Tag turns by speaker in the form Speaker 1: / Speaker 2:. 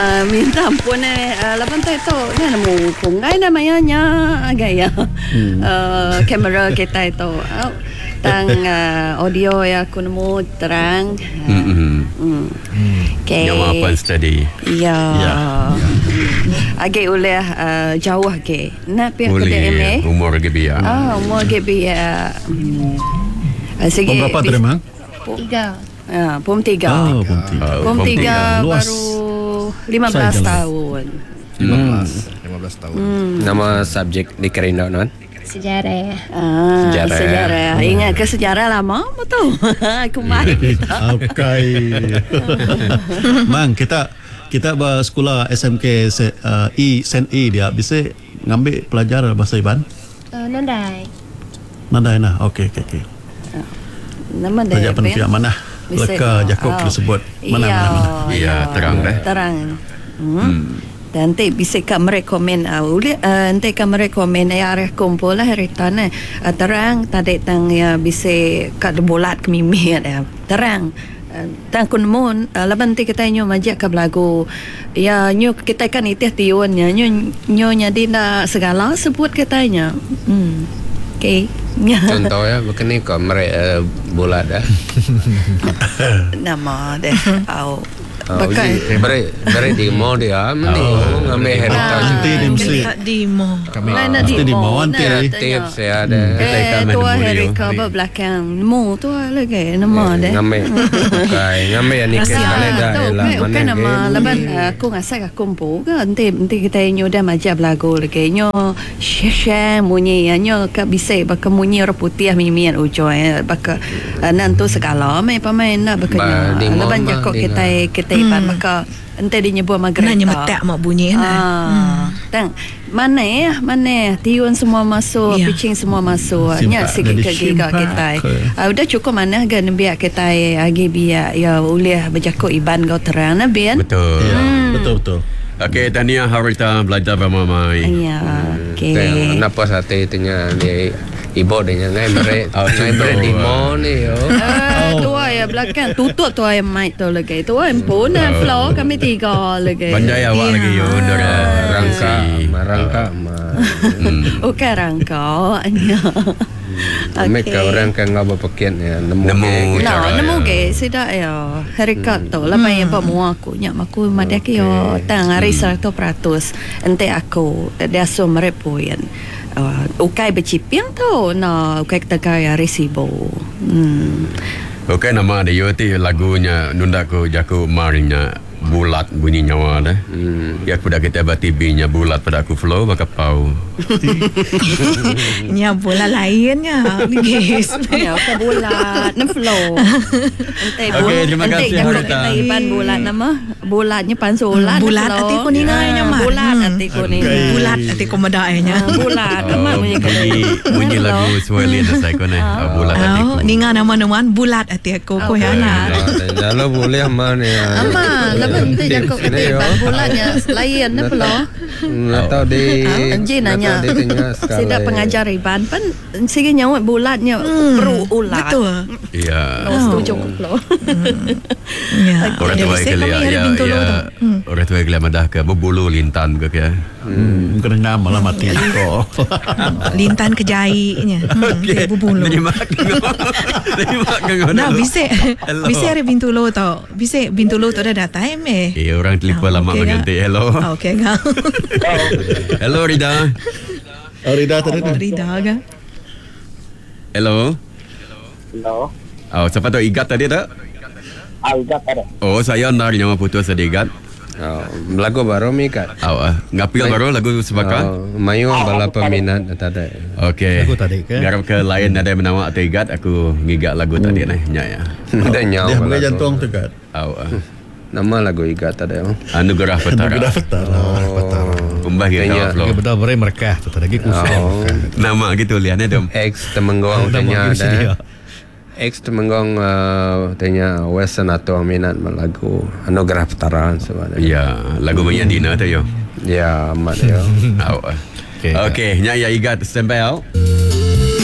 Speaker 1: minta ampun laban tu na mo pungai na mayanya gaya kamera kita itu tang audio ya aku nemu terang
Speaker 2: okay. Yang apa steady
Speaker 1: ya agak oleh jauh ke nak pihak kedai
Speaker 2: umur gebia
Speaker 1: umur gebia
Speaker 3: segi berapa terima
Speaker 1: 3 Pom 3
Speaker 3: luas.
Speaker 1: baru 15 tahun
Speaker 3: 15 tahun
Speaker 4: Nama subjek di Kerinda non?
Speaker 5: Sejarah.
Speaker 1: Sejarah. Ingat ke sejarah lama betul. Aku mai.
Speaker 3: Okay. Mang kita sekolah SMK Sen E dia bisa ngambil pelajar bahasa Iban?
Speaker 5: Nandai
Speaker 3: nah. Okey.
Speaker 1: Nama dia.
Speaker 3: Pelajar penting mana? Leka Jakob disebut mana?
Speaker 2: Ya, terang dah.
Speaker 1: Terang. Dan nanti bisa kamu rekomen nanti kamu rekomen ya arah kumpul lah hari tanah terang tadi tang ya bisa kat bolat kemimi ada terang tang kun mon laban ti kita nyo majak ke belagu ya nyo kita kan itu tionnya nyo nyadi na segala sebut katanya okey
Speaker 4: Contohnya begini kok mereka bola dah.
Speaker 1: Nama deh
Speaker 4: Beri di mall dia ngambil heritage
Speaker 3: nanti
Speaker 5: di mall
Speaker 3: mesti di mall nanti
Speaker 4: tips saya ada
Speaker 1: tua heritage belakang mu tua lagi nama deh
Speaker 4: ngambil yang ni kalenda
Speaker 1: okay nama leban aku ngasak aku kumpul nanti kita nyoda maja belagu lagi nyo share munyi nyo ka bisa baka munyi orang putih mimian ujo baka nantu segala pemain nak baka leban jakok kita iban maka ente dinyebut Margaret
Speaker 5: nak nyemetak mak bunyi
Speaker 1: tang mana tiun semua masuk pitching semua masuk nya sikit kegiga kita udah cukup mana gan biar kita agi biar ya ulih berjakut iban kau terang na bian
Speaker 3: betul
Speaker 2: okey tahniah Harita belajar ramai
Speaker 1: ya okey
Speaker 4: kenapa sate itunya dia ibu dia ngai beri di mall ni
Speaker 1: tua ya belakang tutup tua yang mic tu lagi tua yang pun floor kami 3 lagi
Speaker 2: bandai awak lagi yo
Speaker 4: rangka
Speaker 1: okey rangka
Speaker 4: mereka orang kan ngapa pakai
Speaker 1: nemu ke sidak ya harikat tu lama yang pemua aku nyak aku madak yo tang hari 100% ente aku dia so merepoyan ukai bercipiang tu ukai kita kaya resibo
Speaker 2: okey nama dia ti lagunya nundaku jaku maringnya bulat bunyi nyawa dah ya aku dah kita TV nya bulat pada aku flow baka pau
Speaker 5: nya bola lainnya guys
Speaker 1: ya ke bulat na flow
Speaker 2: okey terima kasih Harita
Speaker 1: iban bulat nama bulatnya pansolat
Speaker 5: bulat ati kuninganya mah
Speaker 1: bulat ati kuninga
Speaker 5: bulat ati komodanya
Speaker 1: bulat nama
Speaker 2: bunyi lagu Swahili dah saya kone bulat ati
Speaker 5: ninga nama-namaan bulat ati aku ko yana
Speaker 4: kalau boleh aman ya
Speaker 1: nanti jakok kita bulannya lain na pula
Speaker 4: atau di
Speaker 1: anjing nanya sida pengajar iban pan sige nyawa bulatnya perlu ulat
Speaker 5: betul
Speaker 2: ya
Speaker 1: setuju pula
Speaker 2: orang tua orang tua kelia madah ke berbulu lintan ke ya
Speaker 3: kena nama lah mati kau
Speaker 5: lintan kejainya berbulu nah bisa hari Bintulu tau bisa Bintulu tu dah datang
Speaker 2: orang telefon lama mengganti hello
Speaker 5: okey kau
Speaker 2: hello Rida
Speaker 5: Rida ke
Speaker 2: hello siapa tu Igat tadi tak
Speaker 6: Igat ada
Speaker 2: saya nak nyawa putus tadi Igat
Speaker 4: lagu baru mikat
Speaker 2: ngapil baru lagu sebaka
Speaker 4: mayu bala peminat tadi
Speaker 2: okey
Speaker 3: lagu tadi ke
Speaker 2: garap ke lain ada menama atau Igat aku ngigat lagu tadi nya ya
Speaker 4: ada nyawa
Speaker 3: dia pakai jantung tu kan
Speaker 4: nama lagu Igat ada
Speaker 2: Anugerah Petara umbah kita
Speaker 3: lagi betul beri mereka tu lagi kusuk
Speaker 2: nama gitu lihatnya dong
Speaker 4: X Temenggong tanya ada X Temenggong tanya Western atau minat lagu Anugerah Petara sebenarnya
Speaker 2: ya lagu banyak Dina tu yo
Speaker 4: ya amat yo
Speaker 2: okey nya ya Igat stand by out